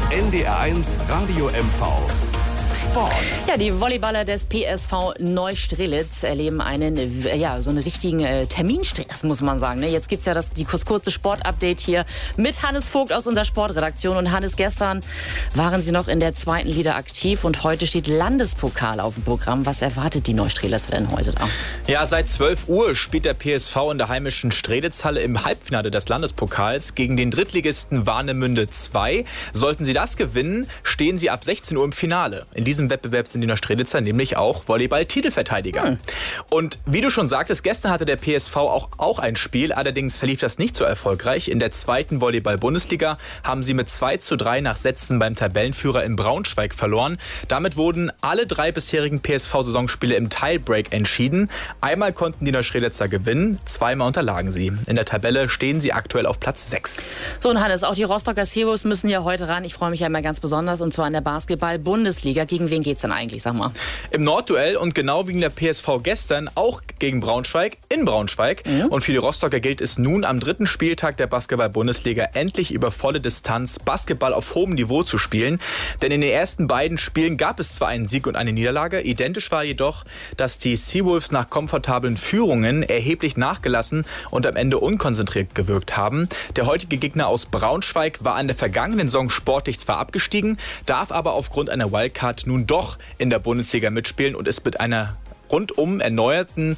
NDR1 Radio MV Sport. Ja, die Volleyballer des PSV Neustrelitz erleben so einen richtigen Terminstress, muss man sagen. Jetzt gibt es ja das kurze Sportupdate hier mit Hannes Vogt aus unserer Sportredaktion. Und Hannes, gestern waren Sie noch in der 2. Liga aktiv und heute steht Landespokal auf dem Programm. Was erwartet die Neustrelitzer denn heute da? Ja, seit 12 Uhr spielt der PSV in der heimischen Strelitzhalle im Halbfinale des Landespokals gegen den Drittligisten Warnemünde 2. Sollten sie das gewinnen, stehen sie ab 16 Uhr im Finale. In diesem Wettbewerb sind die Neustrelitzer nämlich auch Volleyball-Titelverteidiger. Und wie du schon sagtest, gestern hatte der PSV auch ein Spiel, allerdings verlief das nicht so erfolgreich. In der 2. Volleyball-Bundesliga haben sie mit 2:3 nach Sätzen beim Tabellenführer in Braunschweig verloren. Damit wurden alle 3 bisherigen PSV-Saisonspiele im Tiebreak entschieden. Einmal konnten die Neustrelitzer gewinnen, 2-mal unterlagen sie. In der Tabelle stehen sie aktuell auf Platz 6. So, und Hannes, auch die Rostocker Seawolves müssen ja heute ran. Ich freue mich ja immer ganz besonders, und zwar in der Basketball-Bundesliga. Gegen wen geht's denn eigentlich, sag mal? Im Nordduell und genau wie der PSV gestern auch gegen Braunschweig in Braunschweig. Und für die Rostocker gilt es nun am 3. Spieltag der Basketball-Bundesliga endlich über volle Distanz Basketball auf hohem Niveau zu spielen. Denn in den ersten beiden Spielen gab es zwar einen Sieg und eine Niederlage. Identisch war jedoch, dass die Seawolves nach komfortablen Führungen erheblich nachgelassen und am Ende unkonzentriert gewirkt haben. Der heutige Gegner aus Braunschweig war an der vergangenen Saison sportlich zwar abgestiegen, darf aber aufgrund einer Wildcard nun doch in der Bundesliga mitspielen und ist mit einer rundum erneuerten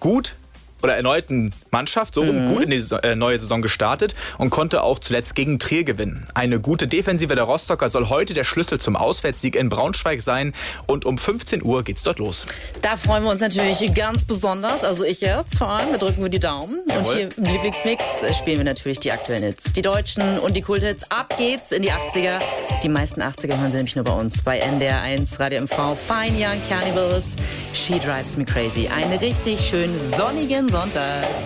Mannschaft gut in die neue Saison gestartet und konnte auch zuletzt gegen Trier gewinnen. Eine gute Defensive der Rostocker soll heute der Schlüssel zum Auswärtssieg in Braunschweig sein und um 15 Uhr geht's dort los. Da freuen wir uns natürlich ganz besonders, also ich jetzt vor allem, da drücken wir die Daumen. Jawohl. Und hier im Lieblingsmix spielen wir natürlich die aktuellen Hits. Die deutschen und die Kulthits, ab geht's in die 80er. Die meisten 80er hören Sie nämlich nur bei uns, bei NDR1 Radio MV. Fine Young Cannibals, She Drives Me Crazy. Einen richtig schönen sonnigen Sonntag.